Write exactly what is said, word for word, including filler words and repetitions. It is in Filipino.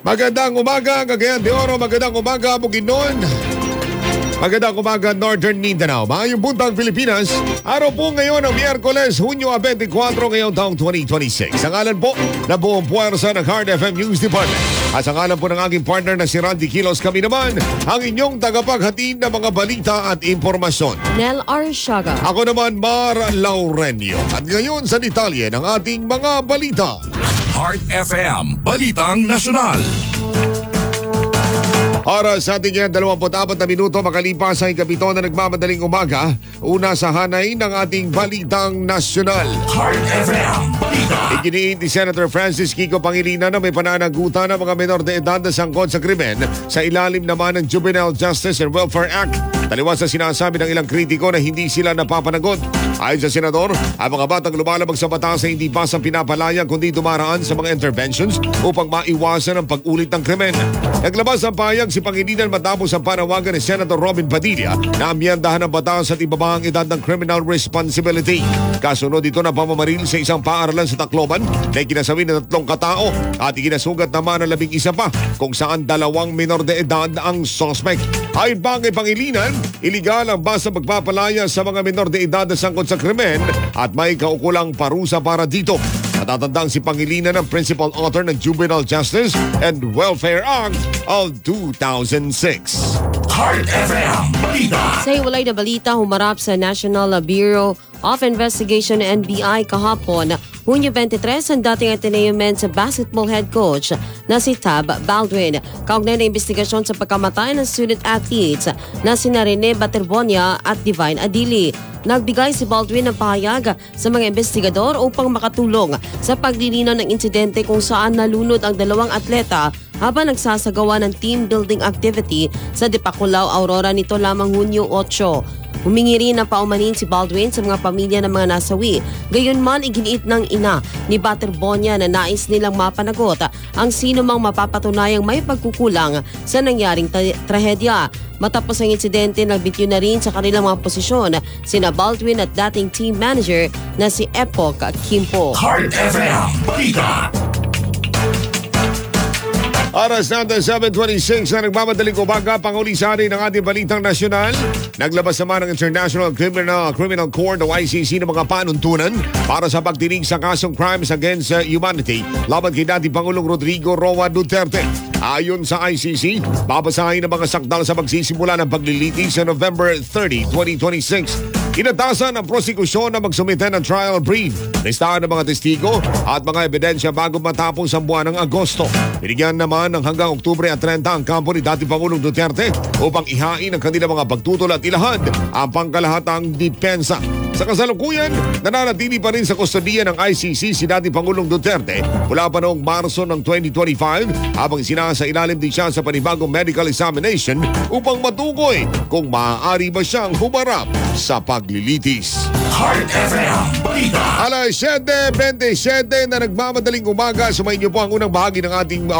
Magandang umaga, Cagayan de Oro. Magandang umaga, Bukidnon. Magandang umaga, Northern Mindanao. Maayong buntang Pilipinas. Araw po ngayon ng Miyerkules, Hunyo twenty-four ngayong taong twenty twenty-six. Sa ngalan po na buong puwersa ng Heart F M News Department. At sa ngalan po ng aking partner na si Randy Kilos, kami naman ang inyong tagapaghatid ng mga balita at impormasyon. Nel Arshaga. Ako naman, Mar Laurenio. At ngayon sa detalye ng ating mga balita. Heart F M, Balitang Nasyonal. Oras sa ating yan, dalawampu't-apat na minuto makalipas sa ikapito na nagmamadaling umaga. Una sa hanay ng ating Balitang Nasyonal. Heart F M, Balita. Iginiit ni Senator Francis Kiko Pangilinan na may pananagutan ng mga menor de edad na sangkot sa krimen sa ilalim naman ng Juvenile Justice and Welfare Act. Taliwas sa sinasabi ng ilang kritiko na hindi sila napapanagot. Ayon sa Senador, ang mga batang lumalabag sa batas ay hindi basta pinapalaya kundi dumaraan sa mga interventions upang maiwasan ang pag-ulit ng krimen. Naglabas ang pahayag si Pangilinan matapos ang panawagan ni Senator Robin Padilla na amyendahan ang batas at ibaba ang edad ng criminal responsibility. Kasunod dito na pamamaril sa isang paaralan sa Tacloban na ikinasawi ng tatlong katao at ikinasugat naman ang labing isa pa kung saan dalawang minor de edad ang suspect. Ayon pa kay Pangilinan, iligal ang basta magpapalaya sa mga minor de edad na sangkot sa krimen at may kaukulang parusa para dito. Matatandang si Pangilinan ng principal author ng Juvenile Justice and Welfare Act of two thousand six. Heart F M, Balita. Sa iwalay na balita, humarap sa National Bureau of Investigation N B I kahapon, Hunyo twenty-three, ang dating Ateneo Men's basketball head coach na si Tab Baldwin. Kaugnay na investigasyon sa pagkamatay ng student athletes na sina Rene Baterbonia at Divine Adili. Nagbigay si Baldwin ng pahayag sa mga investigador upang makatulong sa paglilinaw ng insidente kung saan nalunod ang dalawang atleta habang nagsasagawa ng team building activity sa Dipaculao, Aurora nito lamang Hunyo eight. Humingi rin ng paumanin si Baldwin sa mga pamilya ng mga nasawi. Gayunman, iginiit ng ina ni Baterbonia na nais nilang mapanagot ang sino mang mapapatunayang may pagkukulang sa nangyaring tra- trahedya. Matapos ang insidente, nagbityo na rin sa kanilang mga posisyon sina Baldwin at dating team manager na si Epok Kimpo. Heart F M, Balita. Oras natin seven twenty-six na nagmamadaling umaga, pangulisari ng ating Balitang Nasyonal. Naglabas naman ng International Criminal Criminal Court o I C C ng mga panuntunan para sa pagdinig sa kasong crimes against humanity laban kay dating Pangulong Rodrigo Roa Duterte. Ayon sa I C C, babasahin ang mga sakdal sa magsisimula ng paglilitis sa November thirtieth, twenty twenty-six. Inatasan ang prosekusyon na magsumite ng trial brief, listahan ng mga testigo at mga ebidensya bago matapos ang buwan ng Agosto. Binigyan naman ng hanggang Oktubre at thirty ang kampo ni dating Pangulong Duterte upang ihain ang kanilang mga pagtutol at ilahad ang pangkalahatang depensa. Sa kasalukuyan, nananatili pa rin sa kustodiya ng I C C si dating Pangulong Duterte mula pa noong Marso ng twenty twenty-five habang sinasailalim din siya sa panibagong medical examination upang matukoy kung maaari ba siyang humarap sa paglilitis. Heart F M, Balita. Alas seven twenty-seven na nagmamadaling umaga, sumayin niyo po ang unang bahagi ng ating